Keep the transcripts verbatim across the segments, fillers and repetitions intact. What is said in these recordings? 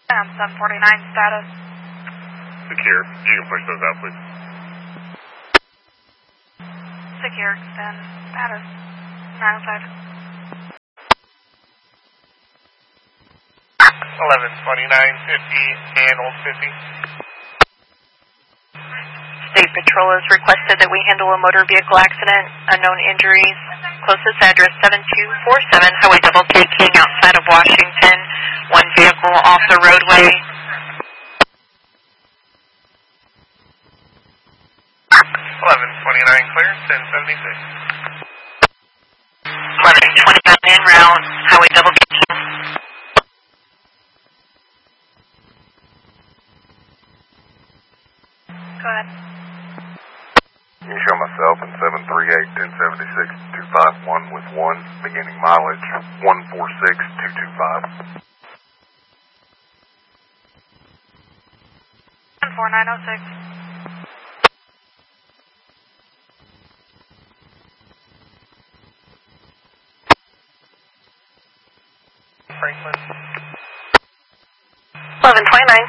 Um, seven forty-nine status. Secure. You can push those out, please. Secure, extend, status, nine oh five. eleven twenty-nine fifty and Old fifty. State Patrol has requested that we handle a motor vehicle accident, unknown injuries. Closest address seven two four seven Highway Double K King outside of Washington. One vehicle off the roadway. eleven twenty-nine clear, ten seventy-six. eleven twenty-nine en route, Highway Double K King. Go ahead. You show myself in seven three eight, ten seventy-six, two five one with one, beginning mileage one four six two two five. one four nine oh six. Franklin. eleven twenty-nine.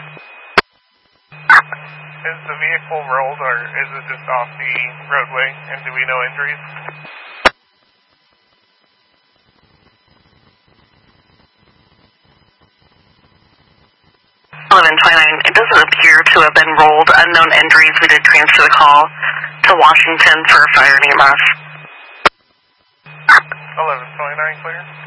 Is the vehicle rolled or is it just off the roadway? And do we know injuries? eleven twenty-nine. It doesn't appear to have been rolled. Unknown injuries. We did transfer the call to Washington for fire and E M S. eleven twenty-nine clear.